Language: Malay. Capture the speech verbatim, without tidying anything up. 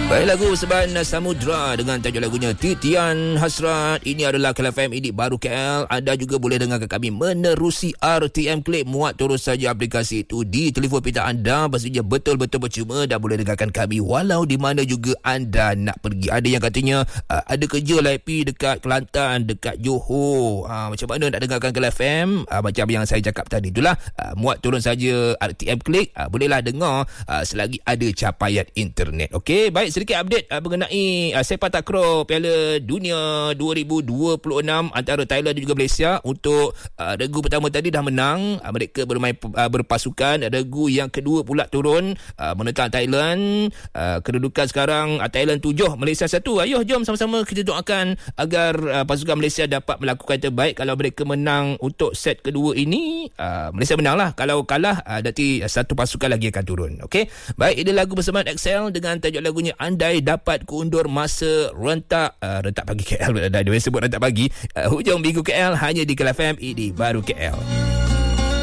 Baik, lagu Seban Samudra dengan tajuk lagunya Titian Hasrat. Ini adalah K L F M Edit Baru K L. Anda juga boleh dengarkan kami menerusi R T M Click. Muat terus saja aplikasi itu di telefon pintar anda. Pastinya betul-betul percuma dan boleh dengarkan kami walau di mana juga anda nak pergi. Ada yang katanya uh, ada kerja lah Happy dekat Kelantan, dekat Johor. Uh, macam mana nak dengarkan K L F M? Uh, macam yang saya cakap tadi itulah. Uh, muat turun saja R T M Click. Uh, bolehlah dengar uh, selagi ada capaian internet. Okey, baik, sedikit update uh, mengenai uh, sepak takraw Piala Dunia dua ribu dua puluh enam antara Thailand dan juga Malaysia. Untuk uh, regu pertama tadi dah menang, uh, mereka bermain uh, berpasukan. Regu yang kedua pula turun uh, menentang Thailand. Uh, kedudukan sekarang uh, Thailand tujuh, Malaysia satu. Ayuh, jom sama-sama kita doakan agar uh, pasukan Malaysia dapat melakukan terbaik. Kalau mereka menang untuk set kedua ini, uh, Malaysia menang lah. Kalau kalah, uh, nanti uh, satu pasukan lagi akan turun. Okey, baik, ini lagu bersama Excel dengan tajuk lagunya Andai Dapat Kuundur Masa Rentak uh, Rentak Pagi K L. Dah dia sebut rentak pagi. uh, Hujung minggu K L hanya di K L F M Edit Baru K L.